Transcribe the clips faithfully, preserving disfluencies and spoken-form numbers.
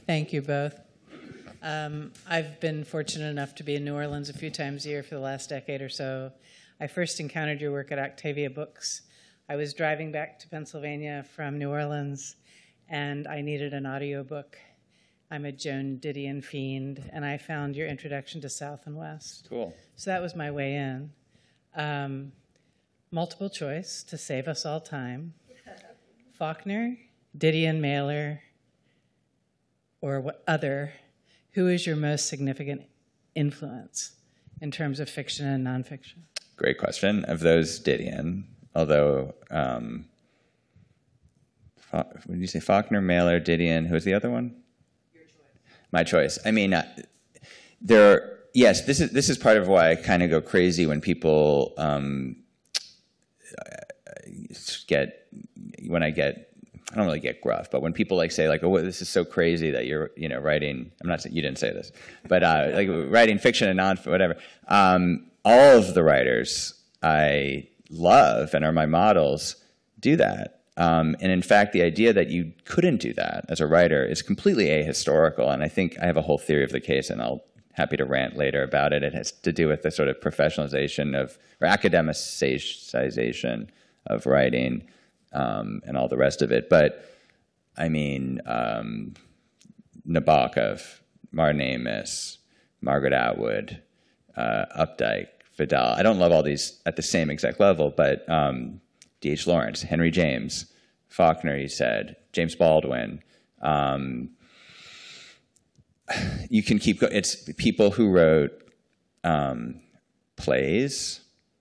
Thank you both. Um, I've been fortunate enough to be in New Orleans a few times a year for the last decade or so. I first encountered your work at Octavia Books. I was driving back to Pennsylvania from New Orleans, and I needed an audiobook. I'm a Joan Didion fiend, and I found your introduction to South and West. Cool. So that was my way in. Um, multiple choice to save us all time. Faulkner, Didion, Mailer, or what other, who is your most significant influence in terms of fiction and nonfiction? Great question. Of those, Didion, although, um, what did you say, Faulkner, Mailer, Didion, who was the other one? Your choice. My choice. I mean, uh, there, yes, this is, this is part of why I kind of go crazy when people um, get, when I get, I don't really get gruff, but when people like say like, "Oh, this is so crazy that you're, you know, writing." I'm not saying you didn't say this, but uh, like writing fiction and non, whatever. Um, all of the writers I love and are my models do that, um, and in fact, the idea that you couldn't do that as a writer is completely ahistorical. And I think I have a whole theory of the case, and I'll happy to rant later about it. It has to do with the sort of professionalization of or academicization of writing. Um, and all the rest of it. But, I mean, um, Nabokov, Martin Amis, Margaret Atwood, uh, Updike, Vidal. I don't love all these at the same exact level, but um, D H Lawrence, Henry James, Faulkner, he said, James Baldwin. Um, you can keep going. It's people who wrote um, plays,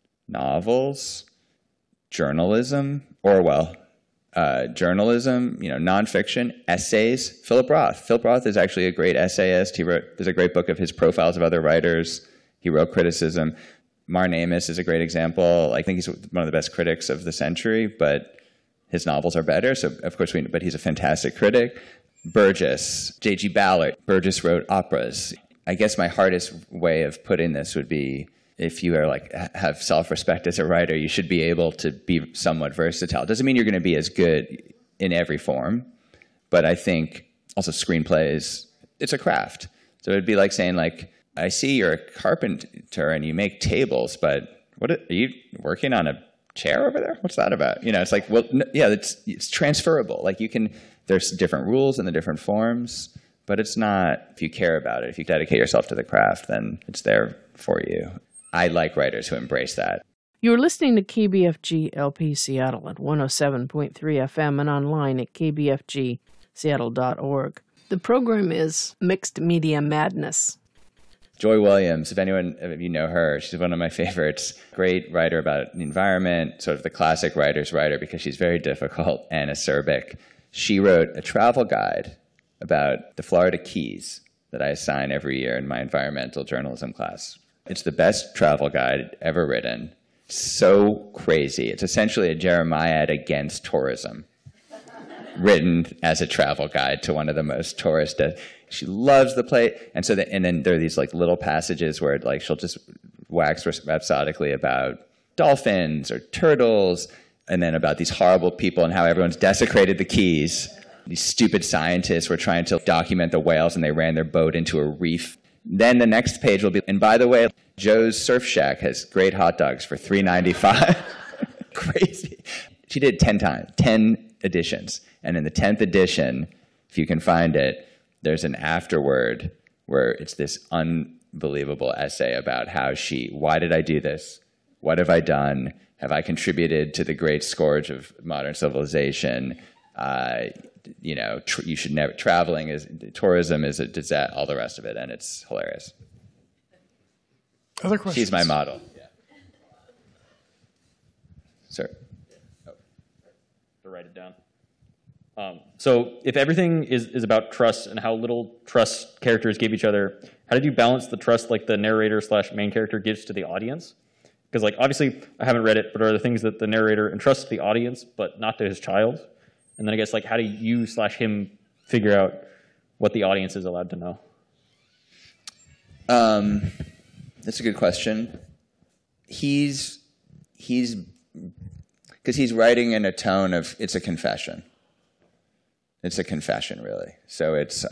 novels, journalism, Orwell, uh, journalism, you know, nonfiction, essays. Philip Roth. Philip Roth is actually a great essayist. He wrote, there's a great book of his profiles of other writers. He wrote criticism. Martin Amis is a great example. I think he's one of the best critics of the century, but his novels are better. So of course we, but he's a fantastic critic. Burgess, J G Ballard. Burgess wrote operas. I guess my hardest way of putting this would be, if you are like have self-respect as a writer, you should be able to be somewhat versatile. Doesn't mean you're going to be as good in every form, but I think also screenplays, it's a craft. So it'd be like saying like, I see you're a carpenter and you make tables, but what are you working on a chair over there? What's that about? You know, it's like, well, no, yeah, it's it's transferable. Like you can, there's different rules in the different forms, but it's not, if you care about it, if you dedicate yourself to the craft, then it's there for you. I like writers who embrace that. You're listening to K B F G L P Seattle at one oh seven point three F M and online at k b f g seattle dot org. The program is Mixed Media Madness. Joy Williams, if anyone if you know her, she's one of my favorites. Great writer about the environment, sort of the classic writer's writer because she's very difficult and acerbic. She wrote a travel guide about the Florida Keys that I assign every year in my environmental journalism class. It's the best travel guide ever written. So crazy. It's essentially a Jeremiad against tourism, written as a travel guide to one of the most tourist. She loves the place, and so the, and then there are these like little passages where like she'll just wax rhapsodically about dolphins or turtles, and then about these horrible people and how everyone's desecrated the Keys. These stupid scientists were trying to document the whales, and they ran their boat into a reef. Then the next page will be, and by the way, Joe's Surf Shack has great hot dogs for three ninety-five. Crazy. She did ten times, ten editions. And in the tenth edition, if you can find it, there's an afterword where it's this unbelievable essay about how she, why did I do this? What have I done? Have I contributed to the great scourge of modern civilization? Uh, you know, tr you should never, traveling is, tourism is a disaster, all the rest of it, and it's hilarious. Other questions? She's my model. Yeah. Sir. Oh. To write it down. Um, so if everything is, is about trust and how little trust characters give each other, how did you balance the trust like the narrator slash main character gives to the audience? Because like obviously I haven't read it, but are there things that the narrator entrusts to the audience but not to his child? And then I guess like how do you slash him figure out what the audience is allowed to know? Um, that's a good question. He's he's because he's writing in a tone of it's a confession. It's a confession, really. So it's